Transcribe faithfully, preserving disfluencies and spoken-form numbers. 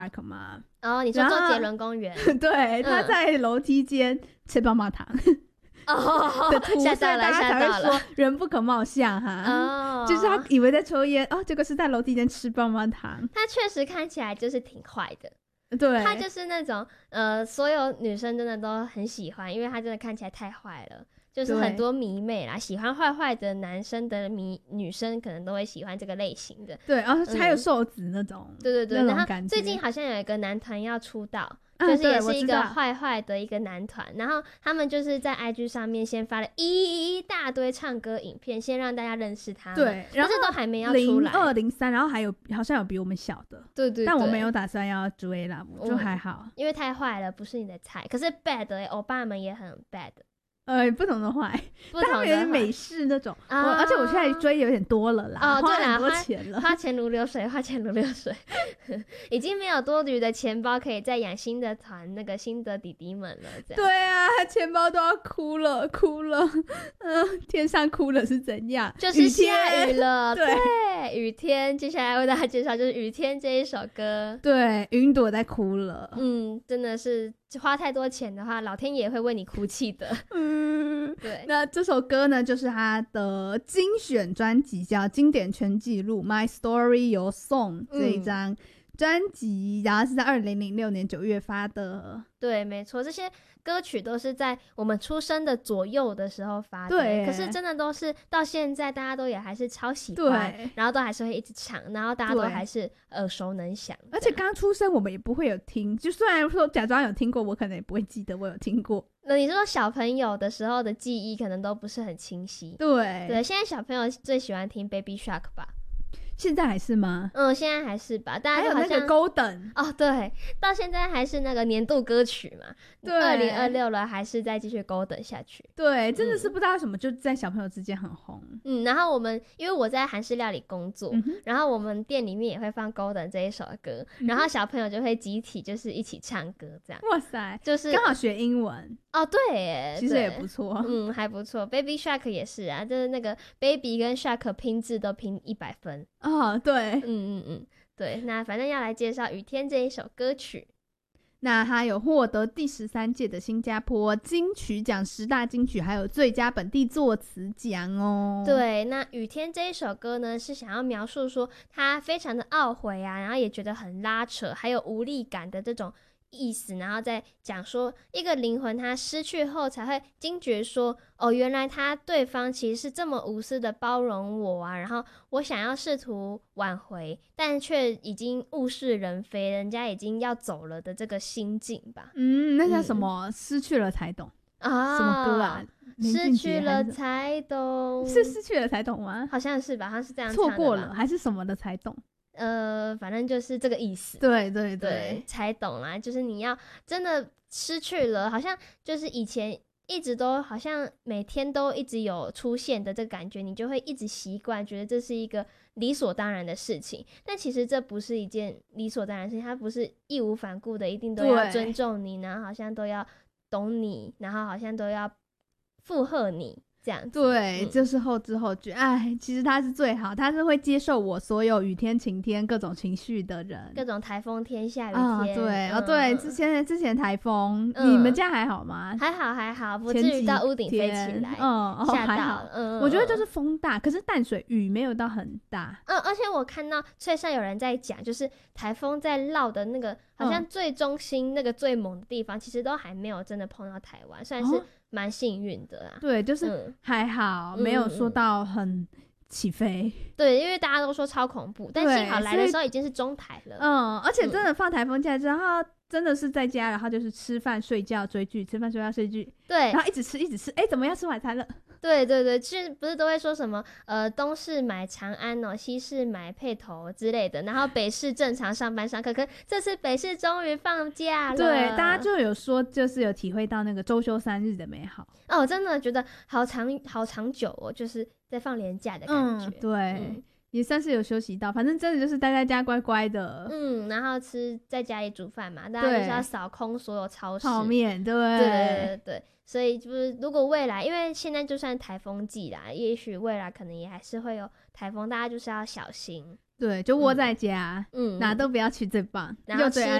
Shark 吗？ 哦，你说做杰伦公园？ 对，他在楼梯间吃棒棒糖。 哦， 的图， 吓到了， 大家才会说人不可貌相哈。 哦， 就是他以为在抽烟，哦，结果是在楼梯间吃棒棒糖。 他确实看起来就是挺坏的， 对， 他就是那种呃，所有女生真的都很喜欢，因为他真的看起来太坏了。就是很多迷妹啦，喜欢坏坏的男生的迷女生可能都会喜欢这个类型的。 对，然后还有瘦子那种、嗯， 对对对。然后最近好好像有一个男团要出道，啊、就是也是一个坏坏的一个男团。然后他们就是在 I G 上面先发了一大堆唱歌影片，先让大家认识他们。 对，然后但是都还没要出来。 零二零三，然后还有好像有比我们小的。 对 对, 对。 但我没有打算要追啦，就还好、 嗯，因为太坏了，不是你的菜。可是 bad 哎、欸，欧巴们也很 bad。 呃，不同的坏，但他们有点美式那种，啊、我而且我现在追有点多了啦， 哦， 花很多钱了， 花钱如流水，花钱如流水，已经没有多余的钱包可以再养新的团那个新的弟弟们了。这样对啊，钱包都要哭了，哭了，嗯、呃，天上哭了是怎样？ 就是下雨了， 对， 对，雨天。接下来为大家介绍就是《雨天》这一首歌， 对，云朵在哭了， 嗯，真的是花太多钱的话，老天爷会为你哭泣的， 嗯， 对。 那这首歌呢，就是他的精选专辑，叫《经典全纪录》My Story Your Song 这一张专辑，嗯、然后是在二零零六年九月发的。 对，没错，这些歌曲都是在我们出生的左右的时候发的， 对， 可是真的都是到现在大家都也还是超喜欢，然后都还是会一直唱，然后大家都还是耳熟能详。 而且刚出生我们也不会有听，就虽然说假装有听过，我可能也不会记得我有听过。 那你说小朋友的时候的记忆可能都不是很清晰。 对对，现在小朋友最喜欢听 Baby Shark 吧？ 现在还是吗？ 嗯，现在还是吧。大家就好像还有那个 Golden 哦，对，到现在还是那个年度歌曲嘛。 对， 二零二六了，还是再继续 Golden 下去。 对，真的是不知道为什么就在小朋友之间很红。 嗯，然后我们因为我在韩式料理工作， 嗯、 然后我们店里面也会放 Golden 这一首歌，嗯、然后小朋友就会集体就是一起唱歌这样。 哇塞， 就是刚好学英文。 哦，对耶， 其实也不错， 嗯，还不错。Baby Shark 也是啊，就是那个 Baby 跟 Shark 拼字都拼一百分。 哦，对， 嗯嗯嗯，对。那反正要来介绍《雨天》这一首歌曲。 那他有获得第十三届的新加坡金曲奖十大金曲，还有最佳本地作词奖哦。 对，那《雨天》这一首歌呢，是想要描述说他非常的懊悔啊，然后也觉得很拉扯，还有无力感的这种意思，然后再讲说一个灵魂他失去后才会惊觉说，哦，原来他对方其实是这么无私的包容我啊，然后我想要试图挽回，但却已经物是人非，人家已经要走了的这个心境吧。 嗯，那叫什么？嗯、失去了才懂啊？什么歌啊？ 失去了才懂， 是失去了才懂吗？ 好像是吧，好像是这样唱的吧。 错过了还是什么的才懂？ 呃，反正就是这个意思。 对对对, 对，才懂啦。就是你要真的失去了，好像就是以前一直都好像每天都一直有出现的这个感觉，你就会一直习惯，觉得这是一个理所当然的事情。但其实这不是一件理所当然的事情，它不是义无反顾的，一定都要尊重你，然后好像都要懂你，然后好像都要附和你。这样子对、 嗯、 就是后知后觉。哎，其实他是最好，他是会接受我所有雨天晴天各种情绪的人， 各种台风天下雨天、 啊、对、嗯、哦对，之前之前台风、 嗯、 你们家还好吗？ 还好还好，不至于到屋顶飞起来， 嗯，吓到、哦、还好。 嗯， 我觉得就是风大，可是淡水雨没有到很大。 嗯，而且我看到翠上有人在讲，就是台风在绕的那个好像最中心那个最猛的地方、嗯、其实都还没有真的碰到台湾，算是、哦蛮幸运的啦。 对，就是还好、嗯、没有说到很起飞、 嗯、对，因为大家都说超恐怖，但幸好来的时候已经是中台了。 嗯，而且真的放台风假之后真的是在家，然后就是吃饭睡觉追剧，吃饭睡觉追剧， 对， 然后一直吃一直吃，哎、欸，怎么要吃晚餐了？ 对对对，其实不是都会说什么呃东市买长安哦，西市买配头之类的，然后北市正常上班上课，可这次北市终于放假了。 对，大家就有说就是有体会到那个周休三日的美好。 哦，我真的觉得好长好长久哦，就是在放连假的感觉。 嗯，对。嗯，也算是有休息到，反正真的就是待在家乖乖的， 嗯，然后吃在家里煮饭嘛，大家就是要扫空所有超市泡面，对对对对对，所以就是如果未来，因为现在就算台风季啦，也许未来可能也还是会有台风，大家就是要小心。 对，就窝在家， 嗯， 哪都不要去最棒， 然后吃又最安